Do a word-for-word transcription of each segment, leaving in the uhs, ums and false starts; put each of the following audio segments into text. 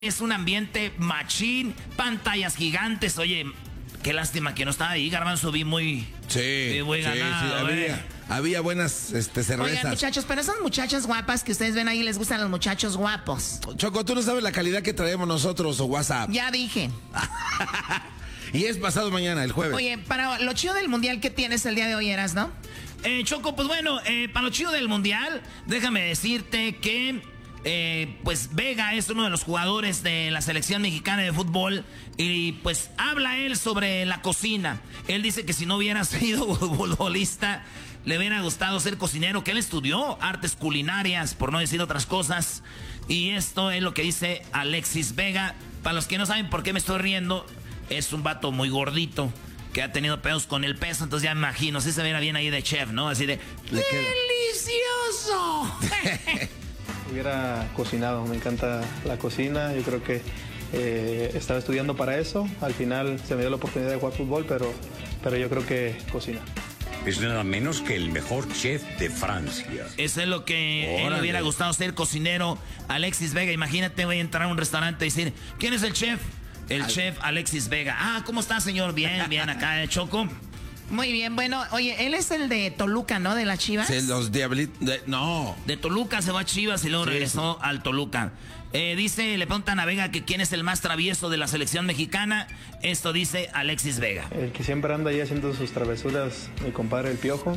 Es un ambiente machín, pantallas gigantes. Oye, qué lástima que no estaba ahí, Garbanzo. Vi muy, sí, vi muy sí, ganado, sí, había, eh. había buenas este, cervezas. Oigan, muchachos, pero esas muchachas guapas que ustedes ven ahí, les gustan los muchachos guapos. Choco, tú no sabes la calidad que traemos nosotros o WhatsApp. Ya dije. Y es pasado mañana, el jueves. Oye, para lo chido del mundial, ¿qué tienes el día de hoy, Eras, no? Eh, Choco, pues bueno, eh, para lo chido del mundial, déjame decirte que eh, pues Vega es uno de los jugadores de la selección mexicana de fútbol y pues habla él sobre la cocina. Él dice que si no hubiera sido futbolista, le hubiera gustado ser cocinero, que él estudió artes culinarias, por no decir otras cosas. Y esto es lo que dice Alexis Vega. Para los que no saben por qué me estoy riendo, es un vato muy gordito que ha tenido pedos con el peso, entonces ya me imagino, si se viera bien ahí de chef, ¿no? Así de ¡delicioso! Hubiera cocinado, me encanta la cocina, yo creo que eh, estaba estudiando para eso, al final se me dio la oportunidad de jugar fútbol, pero, pero yo creo que cocina. Es nada menos que el mejor chef de Francia. Eso es lo que Órale. él le hubiera gustado ser cocinero. Alexis Vega, imagínate, voy a entrar a un restaurante y decir, ¿quién es el chef? El Al... chef Alexis Vega. Ah, ¿cómo está, señor? Bien, bien, acá de Choco. Muy bien, bueno, oye, él es el de Toluca, ¿no? De las Chivas. Sí, los Diablitos, de, no. De Toluca se va a Chivas y luego sí, regresó sí. al Toluca. Eh, dice, le preguntan a Vega que quién es el más travieso de la selección mexicana. Esto dice Alexis Vega. El que siempre anda ahí haciendo sus travesuras, mi compadre el Piojo.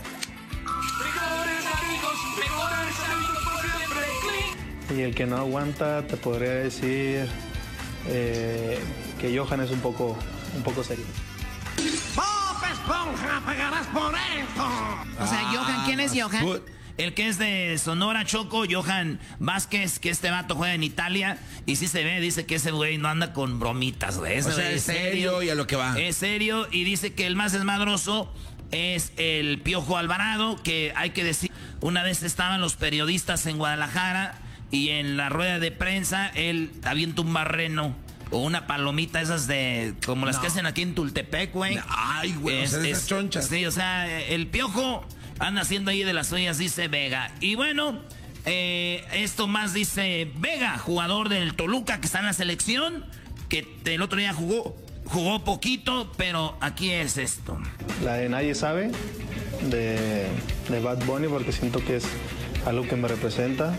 Y el que no aguanta, te podría decir eh, que Johan es un poco, un poco serio. Esponja, pagarás por esto. O sea, Johan, ¿quién es Johan? El que es de Sonora, Choco, Johan Vázquez, que este vato juega en Italia. Y sí se ve, dice que ese güey no anda con bromitas, güey. O sea, es serio y a lo que va. Es serio y dice que el más desmadroso es el Piojo Alvarado, que hay que decir, una vez estaban los periodistas en Guadalajara y en la rueda de prensa él avienta un barreno o una palomita esas de como las no. que hacen aquí en Tultepec, güey. Ay, güey, o sea, esas chonchas. Sí, o sea, el Piojo anda haciendo ahí de las suyas, dice Vega. Y bueno, eh, esto más dice Vega, jugador del Toluca que está en la selección, que el otro día jugó, jugó poquito, pero aquí es esto. La de Nadie Sabe, de, de Bad Bunny, porque siento que es algo que me representa.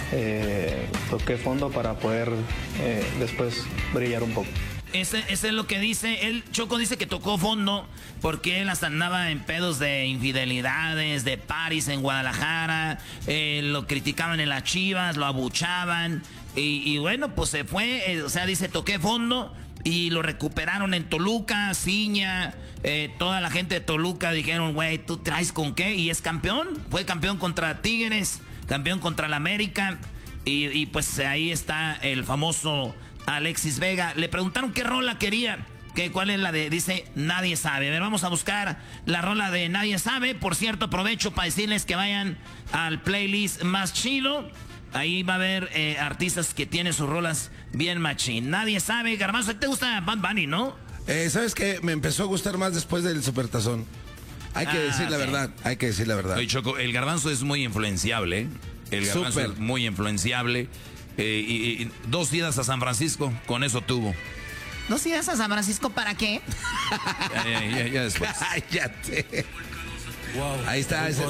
Eh, toqué fondo para poder eh, después brillar un poco. Ese, ese es lo que dice. Él, Choco dice que tocó fondo porque él hasta andaba en pedos de infidelidades, de paris en Guadalajara. Eh, lo criticaban en las Chivas, lo abuchaban. Y, y bueno, pues se fue. Eh, o sea, dice, toqué fondo y lo recuperaron en Toluca, Ciña. Eh, toda la gente de Toluca dijeron, güey, ¿tú traes con qué? Y es campeón. Fue campeón contra Tigres, campeón contra el América. Y, y pues ahí está el famoso Alexis Vega. Le preguntaron qué rola quería, que cuál es la de, dice, Nadie Sabe. A ver, vamos a buscar la rola de Nadie Sabe. Por cierto, aprovecho para decirles que vayan al playlist más chido. Ahí va a haber eh, artistas que tienen sus rolas bien machín. Nadie Sabe. Garbanzo, ¿te gusta Bad Bunny, no? Eh, ¿Sabes qué? Me empezó a gustar más después del Supertazón. Hay que ah, decir la okay. verdad, hay que decir la verdad. Oye, Choco, el Garbanzo es muy influenciable, ¿eh? El Garbanzo Super. es muy influenciable. Eh, y, y dos idas a San Francisco, con eso tuvo. ¿Dos idas a San Francisco para qué? ya, ya, ya, ya después. Cállate. Wow. Ahí está. Ese,